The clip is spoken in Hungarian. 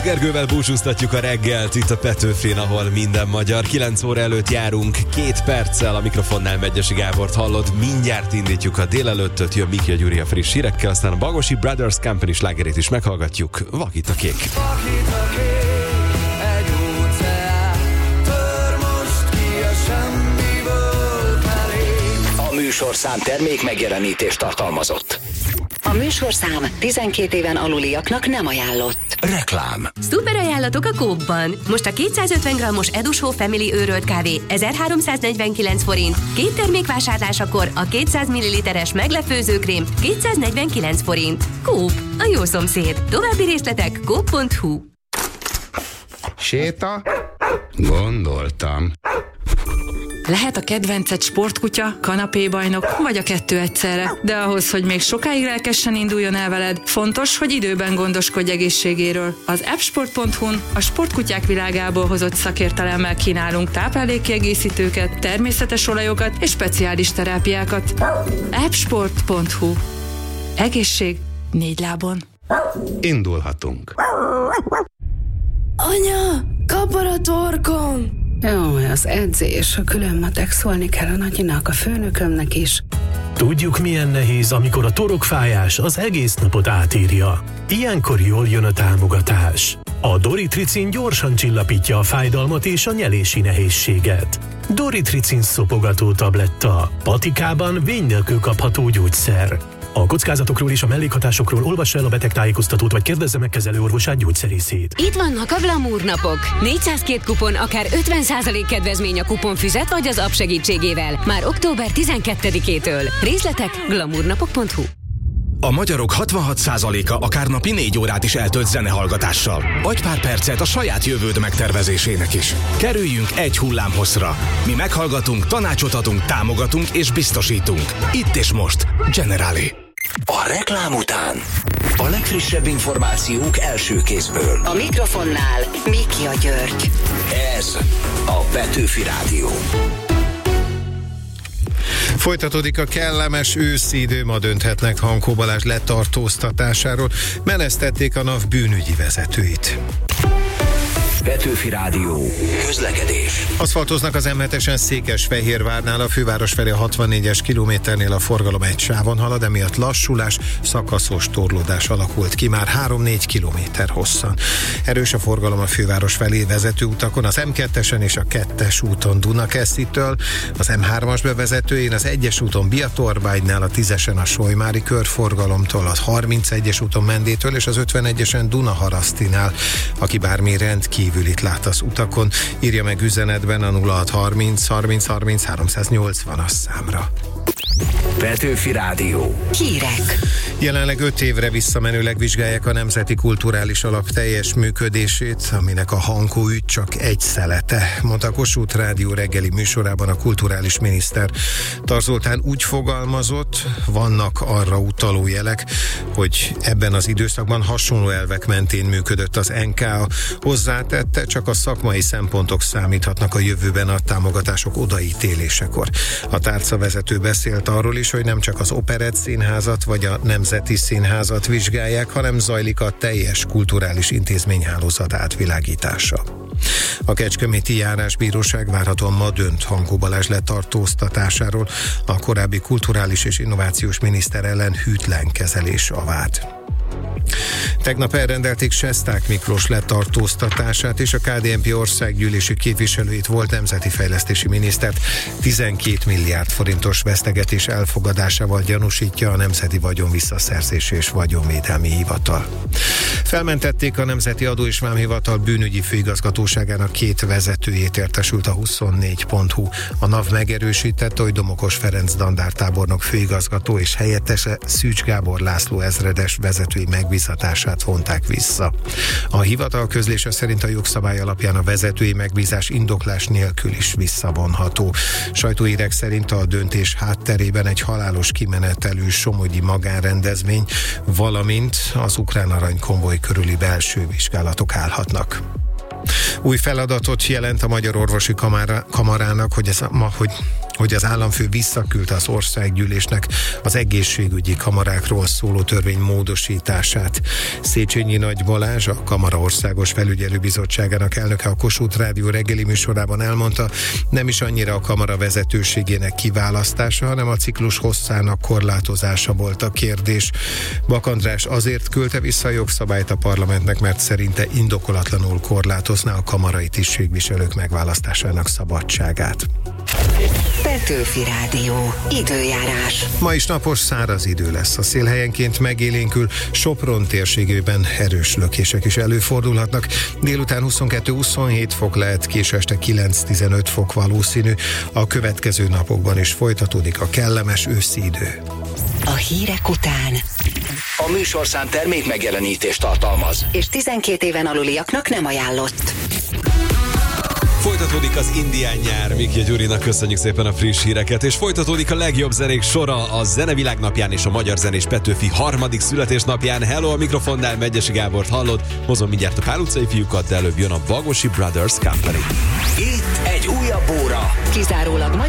Gergővel búcsúztatjuk a reggelt itt a Petőfén, ahol minden magyar. 9 óra előtt járunk, 2 perccel a mikrofonnál Megyesi Gábort hallod. Mindjárt indítjuk a délelőttöt, jön Miki a Gyuri a friss hírekkel, aztán a Bagosi Brothers Company slágerét is meghallgatjuk. Vakit a kék. A műsorszám termék megjelenítést tartalmazott. A műsorszám 12 éven aluliaknak nem ajánlott. Reklám. Szuper ajánlatok a Coop-ban. Most a 250 g-os Edushow Family őrölt kávé 1349 forint. 2 termék vásárlásakor a 200 ml-es meglepőzőkrém 249 forint. Coop, a jó szomszéd. További részletek coop.hu. Séta? Gondoltam. Lehet a kedvenced sportkutya, kanapébajnok, vagy a 2 egyszerre. De ahhoz, hogy még sokáig lelkesen induljon el veled, fontos, hogy időben gondoskodj egészségéről. Az appsport.hu-n a sportkutyák világából hozott szakértelemmel kínálunk táplálékkiegészítőket, természetes olajokat és speciális terápiákat. appsport.hu. Egészség 4 lábon. Indulhatunk. Anya, kapar a torkom! Jó, az edzés, külön matek, szólni kell a nagyinak, a főnökömnek is. Tudjuk, milyen nehéz, amikor a torokfájás az egész napot átírja. Ilyenkor jól jön a támogatás. A Doritricin gyorsan csillapítja a fájdalmat és a nyelési nehézséget. Doritricin szopogató tabletta. Patikában vény nélkül kapható gyógyszer. A kockázatokról és a mellékhatásokról olvassa el a betegtájékoztatót, vagy kérdezze meg kezelőorvosát, gyógyszerészét. Itt vannak a Glamour napok. 402 kupon, akár 50% kedvezmény a kuponfüzet vagy az app segítségével. Már október 12-től. Részletek glamournapok.hu. A magyarok 66%-a akár napi 4 órát is eltölt zenehallgatással. Adj pár percet a saját jövőd megtervezésének is. Kerüljünk egy hullámhosszra. Mi meghallgatunk, tanácsot adunk, támogatunk és biztosítunk. Itt és most. Generali. A reklám után a legfrissebb információk első kézből. A mikrofonnál Miki a György. Ez a Petőfi Rádió. Folytatódik a kellemes őszi idő, ma dönthetnek Hankó Balázs letartóztatásáról, menesztették a NAV bűnügyi vezetőit. Petőfi Rádió. Közlekedés. Aszfaltoznak az M7-esen Székesfehérvárnál, a főváros felé a 64-es kilométernél a forgalom egy sávon halad, emiatt lassulás, szakaszos torlódás alakult ki már 3-4 kilométer hosszan. Erős a forgalom a főváros felé vezető utakon, az M2-esen és a 2-es úton Dunakeszitől, az M3-as bevezetőjén, az 1-es úton Biatorbágynál, a 10-esen a Solymári körforgalomtól, az 31-es úton Mendétől és az 51-esen Dunaharasztinál. Aki bármi rendkívülit lát az utakon, írja meg üzenetben a 0630 30 30 380-as számra. Petőfi Rádió. Hírek. Jelenleg 5 évre visszamenőleg vizsgálják a Nemzeti Kulturális Alap teljes működését, aminek a Hankó ügy csak egy szelete, mondta a Kossuth Rádió reggeli műsorában a kulturális miniszter. Tar Zoltán úgy fogalmazott, vannak arra utaló jelek, hogy ebben az időszakban hasonló elvek mentén működött az NKA. Hozzátette, csak a szakmai szempontok számíthatnak a jövőben a támogatások odaítélésekor. A tárcavezető beszélt arról is, hogy nem csak az Operett Színházat vagy a Nemzeti Színházat vizsgálják, hanem zajlik a teljes kulturális intézményhálózat átvilágítása. A Kecskeméti Járásbíróság várhatóan ma dönt Hankó Balázs letartóztatásáról, a korábbi kulturális és innovációs miniszter ellen hűtlen kezelés a vád. Tegnap elrendelték Sesták Miklós letartóztatását és a KDNP országgyűlési képviselőit, volt nemzeti fejlesztési minisztert 12 milliárd forintos vesztegetés elfogadásával gyanúsítja a Nemzeti Vagyonvisszaszerzési és Vagyonvédelmi Hivatal. Felmentették a Nemzeti Adó és Vámhivatal bűnügyi főigazgatóságának 2 vezetőjét, értesült a 24.hu. A NAV megerősítette, hogy Domokos Ferenc dandártábornok főigazgató és helyettese Szűcs Gábor László ezredes vezetői megbízatását vonták vissza. A hivatal közlése szerint a jogszabály alapján a vezetői megbízás indoklás nélkül is visszavonható. Sajtóhírek szerint a döntés hátterében egy halálos kimenetelű somogyi magánrendezvény, valamint az ukrán aranykonvoj körüli belső vizsgálatok állhatnak. Új feladatot jelent a Magyar Orvosi Kamarának, hogy hogy az államfő visszaküldte az országgyűlésnek az egészségügyi kamarákról szóló törvény módosítását. Széchenyi Nagy Balázs, a Kamara Országos Felügyelőbizottságának elnöke a Kossuth Rádió reggeli műsorában elmondta, nem is annyira a kamara vezetőségének kiválasztása, hanem a ciklus hosszának korlátozása volt a kérdés. Bak András azért küldte vissza a jogszabályt a parlamentnek, mert szerinte indokolatlanul korlátozná a kamarai tisztségviselők megválasztásának szabadságát. Petőfi Rádió. Időjárás. Ma is napos, száraz idő lesz. A szél helyenként megélénkül, Sopron térségében erős lökések is előfordulhatnak. Délután 22-27 fok lehet, késő este 9-15 fok valószínű. A következő napokban is folytatódik a kellemes őszi idő. A hírek után A műsorszám termék megjelenítést tartalmaz. és 12 éven aluliaknak nem ajánlott. Folytatódik az indián nyár, Miki Gyurinak köszönjük szépen a friss híreket, és folytatódik a legjobb zenék sora a Zenevilág napján és a Magyar Zenés Petőfi 3. születésnapján. Hello, a mikrofonnál Megyesi Gábort hallod, hozom mindjárt a Pál utcai fiúkat, de előbb jön a Bagosi Brothers Company. Itt egy újabb óra. Kizárólag